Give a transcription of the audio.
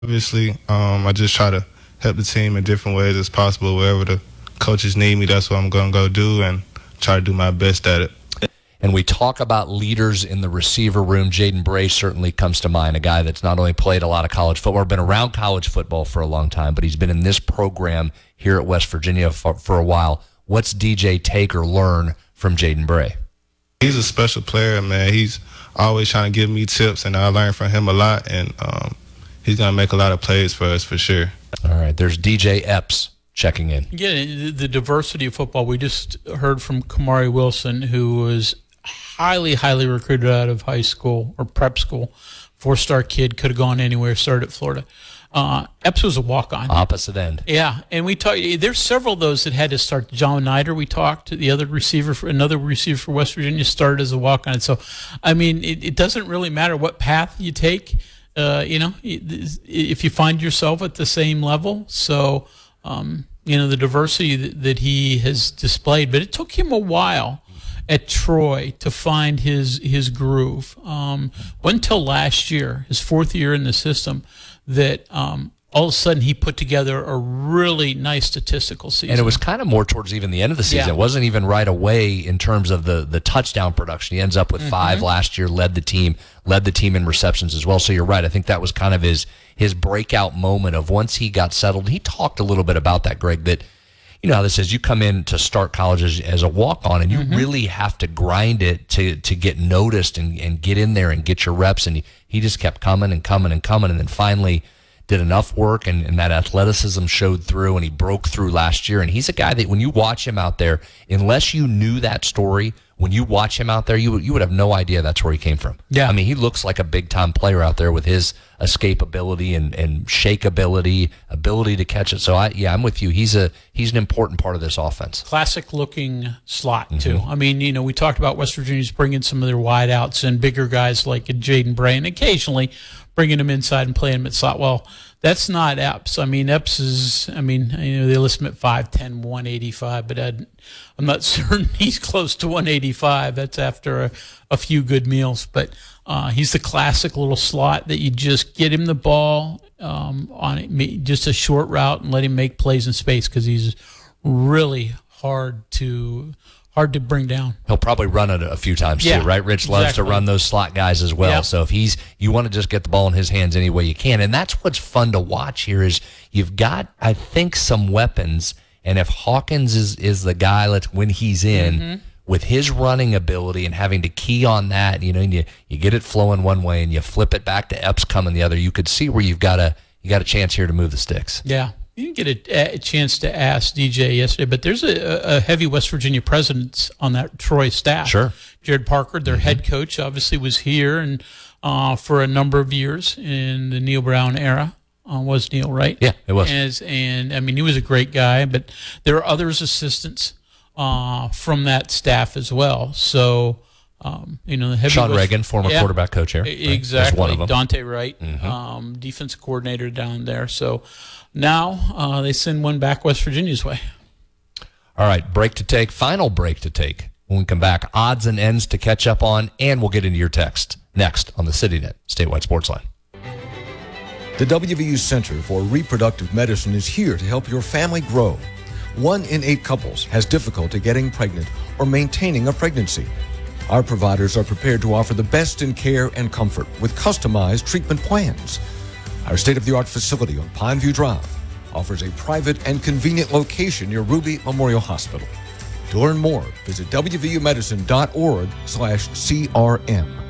Obviously, I just try to help the team in different ways as possible. Wherever the coaches need me, that's what I'm going to go do and try to do my best at it. And we talk about leaders in the receiver room. Jaden Bray certainly comes to mind, a guy that's not only played a lot of college football, been around college football for a long time, but he's been in this program here at West Virginia for a while. What's DJ take or learn from Jaden Bray? He's a special player, man. He's always trying to give me tips, and I learn from him a lot, and he's going to make a lot of plays for us for sure. All right, there's DJ Epps checking in. Yeah, the diversity of football. We just heard from Kamari Wilson, who was highly recruited out of high school or prep school. 4-star kid, could have gone anywhere, started at Florida. Epps was a walk-on. Opposite end. Yeah, and we talked. There's several of those that had to start. John Nider, we talked. The other receiver, another receiver for West Virginia, started as a walk-on. So, I mean, it doesn't really matter what path you take. If you find yourself at the same level. So, the diversity that he has displayed. But it took him a while at Troy to find his groove. Wasn't until last year, his 4th year in the system, that all of a sudden he put together a really nice statistical season. And it was kind of more towards even the end of the season. Yeah. It wasn't even right away in terms of the touchdown production. He ends up with 5 last year, led the team in receptions as well. So you're right. I think that was kind of his breakout moment of once he got settled. He talked a little bit about that, Greg, that you know how this is. You come in to start college as a walk-on, and you really have to grind it to get noticed and get in there and get your reps. And he just kept coming, and then finally did enough work, and that athleticism showed through, and he broke through last year. And he's a guy that when you watch him out there, unless you knew that story, when you watch him out there, you would have no idea that's where he came from. Yeah. I mean, he looks like a big-time player out there with his escapability and shakeability, ability to catch it. So, I'm with you. He's an important part of this offense. Classic-looking slot, too. I mean, we talked about West Virginia's bringing some of their wideouts and bigger guys like Jaden Bray, and occasionally bringing them inside and playing them at slot. Well, that's not Epps. I mean, Epps is, they list him at 5'10", 185, but I'm not certain he's close to 185. That's after a few good meals. But he's the classic little slot that you just get him the ball on it, just a short route, and let him make plays in space because he's really hard to bring down. He'll probably run it a few times too, right? Rich loves to run those slot guys as well. Yep. So if you want to just get the ball in his hands any way you can. And that's what's fun to watch here is you've got, I think, some weapons. And if Hawkins is the guy when he's in with his running ability and having to key on that, and you get it flowing one way and you flip it back to Epps coming the other, you could see where you got a chance here to move the sticks. Yeah. You didn't get a chance to ask DJ yesterday, but there's a heavy West Virginia presence on that Troy staff. Sure. Jared Parker, their head coach, obviously was here and for a number of years in the Neil Brown era. Was Neil, right? Yeah, it was. He was a great guy, but there are others assistants from that staff as well. So, the heavy Sean Reagan, former quarterback coach here. Exactly. One of them. Dante Wright, defensive coordinator down there. So now they send one back West Virginia's way. All right, final break to take. When we come back, odds and ends to catch up on, and we'll get into your text next on the CityNet Statewide Sports Line. The WVU Center for Reproductive Medicine is here to help your family grow. 1 in 8 couples has difficulty getting pregnant or maintaining a pregnancy. Our providers are prepared to offer the best in care and comfort with customized treatment plans. Our state-of-the-art facility on Pineview Drive offers a private and convenient location near Ruby Memorial Hospital. To learn more, visit wvumedicine.org/CRM.